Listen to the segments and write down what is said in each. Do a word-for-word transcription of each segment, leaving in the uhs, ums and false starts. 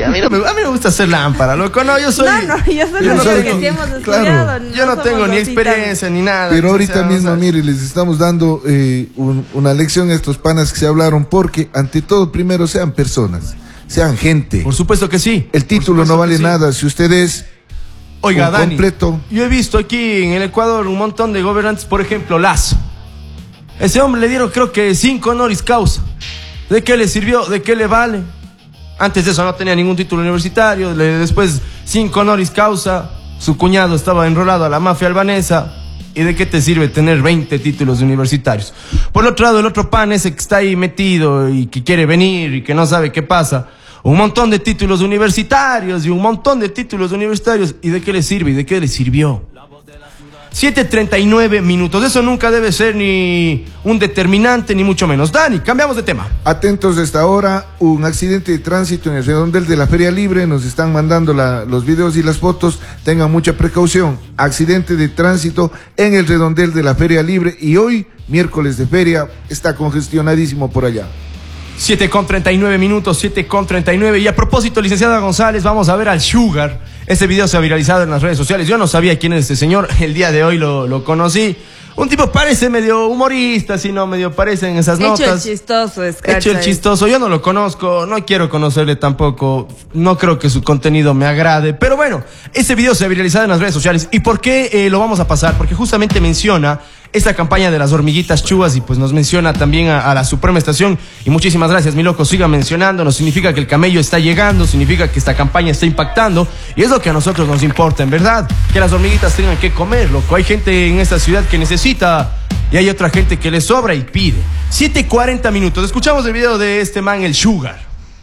A mí, no me, a mí me gusta hacer lámpara, loco. No, yo soy... No, no, yo soy yo no que tengo, sí hemos estudiado. claro, yo no, no tengo ni experiencia tan... ni nada. Pero ahorita sea, mismo, o sea, mire, les estamos dando eh, un, una lección a estos panas que se hablaron, porque ante todo, primero, sean personas, sean gente. Por supuesto que sí. El título no vale sí. nada si usted es... Oiga, Dani, completo. Yo he visto aquí en el Ecuador un montón de gobernantes, por ejemplo, Lazo. Ese hombre le dieron, creo que, cinco honoris causa. ¿De qué le sirvió? ¿De qué le vale? Antes de eso no tenía ningún título universitario. Le, después, cinco honoris causa. Su cuñado estaba enrolado a la mafia albanesa. ¿Y de qué te sirve tener veinte títulos universitarios? Por el otro lado, el otro pan ese que está ahí metido y que quiere venir y que no sabe qué pasa. Un montón de títulos universitarios y un montón de títulos universitarios. ¿Y de qué le sirve? ¿Y de qué le sirvió? siete treinta y nueve minutos. Eso nunca debe ser ni un determinante, ni mucho menos. Dani, cambiamos de tema. Atentos a esta hora, un accidente de tránsito en el redondel de la Feria Libre. Nos están mandando la, los videos y las fotos. Tengan mucha precaución. Accidente de tránsito en el redondel de la Feria Libre. Y hoy, miércoles de feria, está congestionadísimo por allá. siete con treinta y nueve minutos, siete con treinta y nueve. Y a propósito, licenciada González, vamos a ver al Sugar. Este video se ha viralizado en las redes sociales. Yo no sabía quién es este señor. El día de hoy lo, lo conocí. Un tipo parece medio humorista, sino medio parece en esas notas. Hecho el chistoso, es Hecho el chistoso. Yo no lo conozco, no quiero conocerle tampoco. No creo que su contenido me agrade. Pero bueno, ese video se ha viralizado en las redes sociales. ¿Y por qué eh, lo vamos a pasar? Porque justamente menciona esta campaña de las hormiguitas chuvas y pues nos menciona también a, a la Suprema Estación. Y muchísimas gracias, mi loco, siga mencionándonos. Significa que el camello está llegando, significa que esta campaña está impactando. Y es lo que a nosotros nos importa, en verdad. Que las hormiguitas tengan que comer, loco. Hay gente en esta ciudad que necesita y hay otra gente que le sobra y pide. siete cuarenta minutos. Escuchamos el video de este man, el Sugar.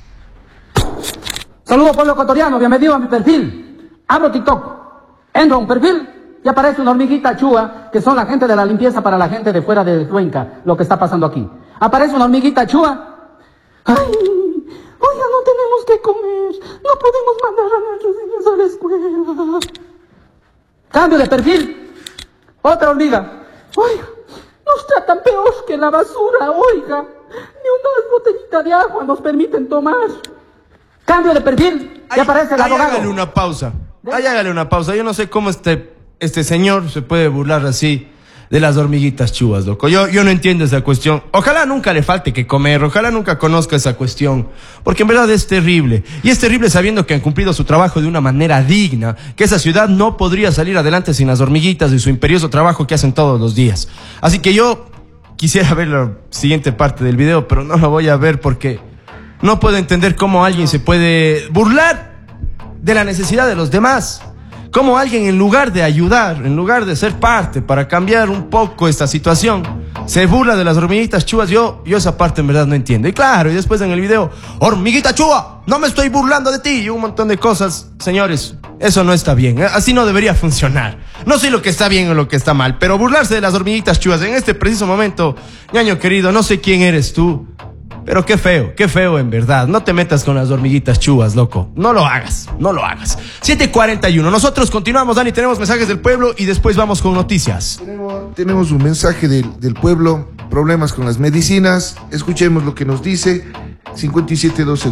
Saludos, pueblo ecuatoriano, bienvenido a mi perfil. Abro TikTok, entro a un perfil y aparece una hormiguita chua, que son la gente de la limpieza para la gente de fuera de Cuenca, lo que está pasando aquí. Aparece una hormiguita chua. Ay, oiga, no tenemos que comer, no podemos mandar a nuestros niños a la escuela. Cambio de perfil, otra hormiga. Oiga, nos tratan peor que la basura, oiga. Ni una botellita de agua nos permiten tomar. Cambio de perfil, y aparece el ahí abogado. Hágale una pausa, ahí hágale una pausa. Yo no sé cómo este, este señor se puede burlar así de las hormiguitas chuvas, loco. Yo, yo no entiendo esa cuestión. Ojalá nunca le falte que comer, ojalá nunca conozca esa cuestión, porque en verdad es terrible. Y es terrible sabiendo que han cumplido su trabajo de una manera digna, que esa ciudad no podría salir adelante sin las hormiguitas y su imperioso trabajo que hacen todos los días. Así que yo quisiera ver la siguiente parte del video, pero no lo voy a ver porque no puedo entender cómo alguien se puede burlar de la necesidad de los demás. Cómo alguien, en lugar de ayudar, en lugar de ser parte para cambiar un poco esta situación, se burla de las hormiguitas chuvas. Yo, yo esa parte en verdad no entiendo. Y claro, y después en el video, hormiguita chuva, no me estoy burlando de ti, y un montón de cosas. Señores, eso no está bien, así no debería funcionar. No sé lo que está bien o lo que está mal, pero burlarse de las hormiguitas chuvas en este preciso momento, ñaño querido, no sé quién eres tú, pero qué feo, qué feo en verdad. No te metas con las hormiguitas chuvas, loco. No lo hagas, no lo hagas. siete cuarenta y uno. Nosotros continuamos, Dani. Tenemos mensajes del pueblo y después vamos con noticias. Tenemos, tenemos un mensaje del, del pueblo. Problemas con las medicinas. Escuchemos lo que nos dice. cincuenta y siete doce.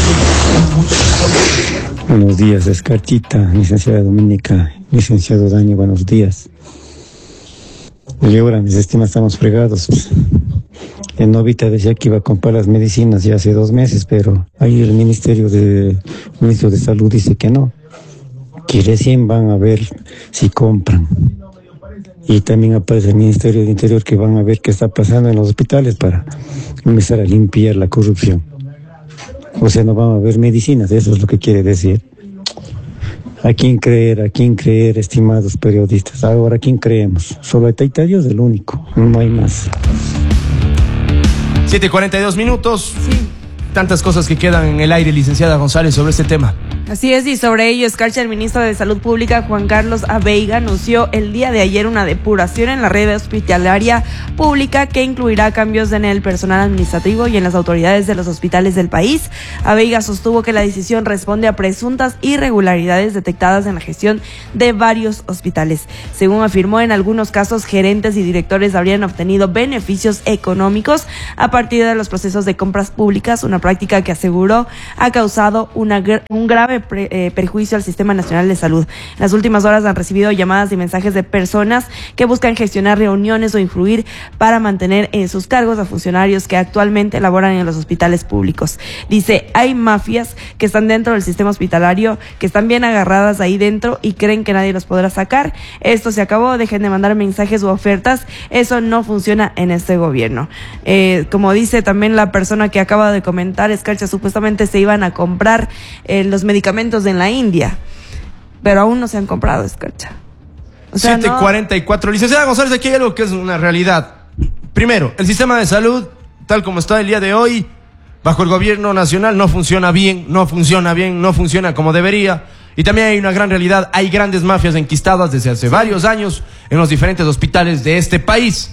Buenos días, Escarchita, licenciada Dominica, licenciado Dani, buenos días. Y ahora, mis estimas, estamos fregados. El Novita decía que iba a comprar las medicinas ya hace dos meses, pero ahí el Ministerio de, el Ministro de Salud dice que no, que recién van a ver si compran. Y también aparece el Ministerio de Interior que van a ver qué está pasando en los hospitales para empezar a limpiar la corrupción. O sea, no van a ver medicinas, eso es lo que quiere decir. ¿A quién creer? ¿A quién creer, estimados periodistas? Ahora, ¿a quién creemos? Solo a Taita Dios, el único, no hay más. siete cuarenta y dos minutos. Sí. Tantas cosas que quedan en el aire, licenciada González, sobre este tema. Así es, y sobre ello, Escarcha, el ministro de Salud Pública, Juan Carlos Abeiga, anunció el día de ayer una depuración en la red hospitalaria pública que incluirá cambios en el personal administrativo y en las autoridades de los hospitales del país. Abeiga sostuvo que la decisión responde a presuntas irregularidades detectadas en la gestión de varios hospitales. Según afirmó, en algunos casos, gerentes y directores habrían obtenido beneficios económicos a partir de los procesos de compras públicas, una práctica que aseguró ha causado una, un grave Pre, eh, perjuicio al Sistema Nacional de Salud. En las últimas horas han recibido llamadas y mensajes de personas que buscan gestionar reuniones o influir para mantener en sus cargos a funcionarios que actualmente laboran en los hospitales públicos. Dice, hay mafias que están dentro del sistema hospitalario, que están bien agarradas ahí dentro y creen que nadie los podrá sacar. Esto se acabó, dejen de mandar mensajes u ofertas, eso no funciona en este gobierno. Eh, como dice también la persona que acaba de comentar, Escarcha, supuestamente se iban a comprar eh, los medicamentos medicamentos en la India, pero aún no se han comprado, Escarcha. O sea, siete cuarenta y cuatro. No... Licenciada González, aquí hay algo que es una realidad. Primero, el sistema de salud, tal como está el día de hoy, bajo el gobierno nacional, no funciona bien, no funciona bien, no funciona como debería. Y también hay una gran realidad, hay grandes mafias enquistadas desde hace varios años en los diferentes hospitales de este país.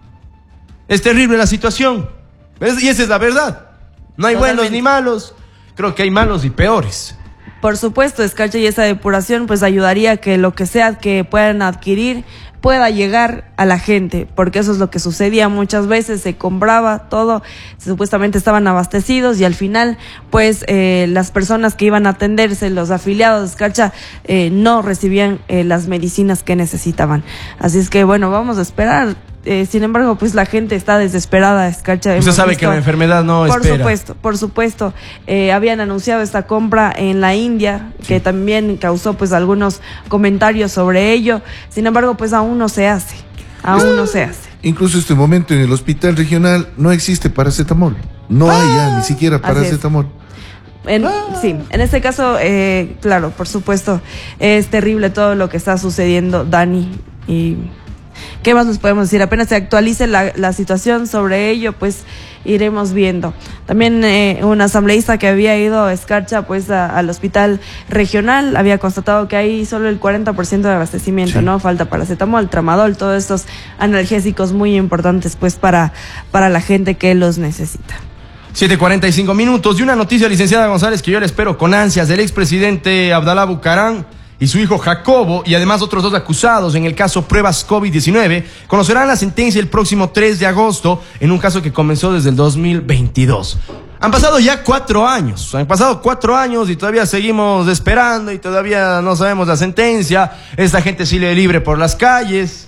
Es terrible la situación, y esa es la verdad. No hay Totalmente. buenos ni malos, creo que hay malos y peores. Por supuesto, Escarcha, y esa depuración pues ayudaría a que lo que sea que puedan adquirir pueda llegar a la gente, porque eso es lo que sucedía muchas veces, se compraba todo, supuestamente estaban abastecidos y al final pues eh, las personas que iban a atenderse, los afiliados de Escarcha, eh, no recibían eh, las medicinas que necesitaban. Así es que bueno, vamos a esperar. Eh, sin embargo, pues la gente está desesperada, Escarcha. Usted sabe visto, que la enfermedad no por espera. Por supuesto, por supuesto. Eh, habían anunciado esta compra en la India, sí. que también causó pues algunos comentarios sobre ello. Sin embargo, pues aún no se hace, aún es, no se hace. Incluso en este momento en el hospital regional no existe paracetamol. No ah, hay ya ni siquiera paracetamol. En, ah. Sí, en este caso, eh, claro, por supuesto, es terrible todo lo que está sucediendo, Dani, y... ¿qué más nos podemos decir? Apenas se actualice la, la situación sobre ello, pues iremos viendo. También eh, un asambleísta que había ido a Escarcha pues a, al hospital regional había constatado que hay solo el cuarenta por ciento de abastecimiento, sí. ¿no? Falta paracetamol, tramadol, todos estos analgésicos muy importantes pues para, para la gente que los necesita. siete cuarenta y cinco minutos y una noticia, licenciada González, que yo le espero con ansias, del expresidente Abdalá Bucaram y su hijo Jacobo, y además otros dos acusados en el caso pruebas COVID diecinueve, conocerán la sentencia el próximo tres de agosto en un caso que comenzó desde el dos mil veintidós. Han pasado ya cuatro años, han pasado cuatro años y todavía seguimos esperando y todavía no sabemos la sentencia. Esta gente sigue libre por las calles.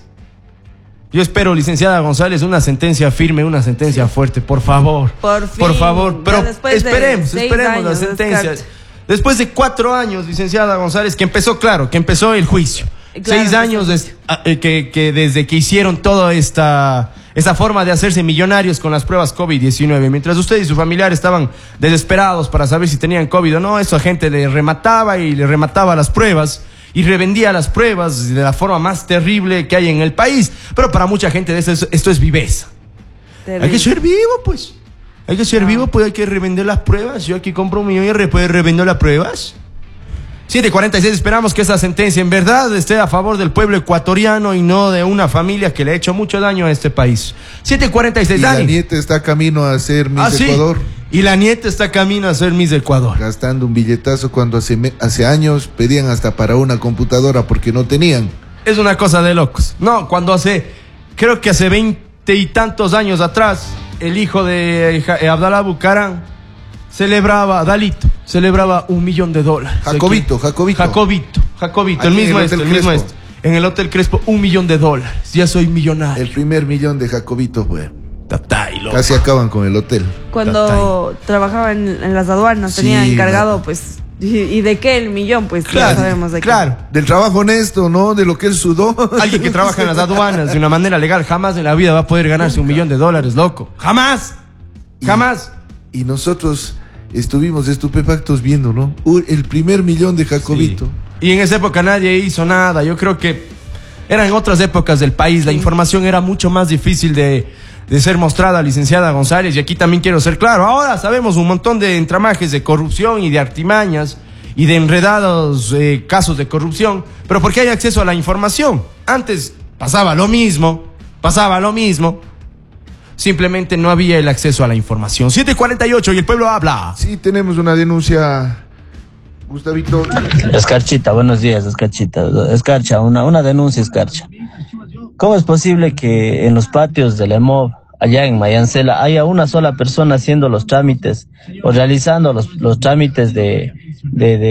Yo espero, licenciada González, una sentencia firme, una sentencia fuerte, por favor. Por fin. Por favor, pero esperemos, esperemos la sentencia. Después de cuatro años, licenciada González, que empezó, claro, que empezó el juicio. Claro, Seis años des, eh, que, que desde que hicieron toda esta, esta forma de hacerse millonarios con las pruebas COVID diecinueve. Mientras usted y su familiar estaban desesperados para saber si tenían COVID o no, esa gente le remataba y le remataba las pruebas y revendía las pruebas de la forma más terrible que hay en el país. Pero para mucha gente de esto, esto es viveza. Terrible. Hay que ser vivo, pues. Hay que ser no. vivo, pues hay que revender las pruebas. Yo aquí compro un millón y después revendo las pruebas. siete cuarenta y seis, esperamos que esa sentencia en verdad esté a favor del pueblo ecuatoriano y no de una familia que le ha hecho mucho daño a este país. siete cuarenta y seis, y Dani. La nieta está camino a ser Miss ah, ¿sí? Ecuador. Y la nieta está camino a ser Miss Ecuador. Gastando un billetazo cuando hace, hace años pedían hasta para una computadora porque no tenían. Es una cosa de locos. No, cuando hace, creo que hace veinte y tantos años atrás, el hijo de Abdalá Bucaram celebraba, Dalito, celebraba un millón de dólares. Jacobito, Jacobito. Jacobito, Jacobito, el mismo esto, el mismo esto. En el Hotel Crespo, un millón de dólares. Ya soy millonario. El primer millón de Jacobito fue. Tatay, loco. Casi acaban con el hotel. Cuando Tatay. trabajaba en, en las aduanas, sí, tenía encargado, no. pues... ¿Y, ¿Y de qué el millón? Pues claro, ya sabemos de claro. qué. Del trabajo honesto, ¿no? De lo que él sudó. Alguien que trabaja en las aduanas de una manera legal jamás en la vida va a poder ganarse un millón de dólares, loco. ¡Jamás! Y, ¡Jamás! Y nosotros estuvimos estupefactos viendo, ¿no? El primer millón de Jacobito. Sí. Y en esa época nadie hizo nada. Yo creo que eran otras épocas del país. La información era mucho más difícil de... de ser mostrada, licenciada González, y aquí también quiero ser claro, ahora sabemos un montón de entramajes de corrupción y de artimañas y de enredados eh, casos de corrupción, pero porque hay acceso a la información. Antes pasaba lo mismo, pasaba lo mismo, simplemente no había el acceso a la información. siete cuarenta y ocho y el pueblo habla. Sí, tenemos una denuncia, Gustavito. Escarchita, buenos días, Escarchita. Escarcha, una, una denuncia, Escarcha. ¿Cómo es posible que en los patios del E M O V, allá en Mayancela, haya una sola persona haciendo los trámites o realizando los, los trámites de, de, de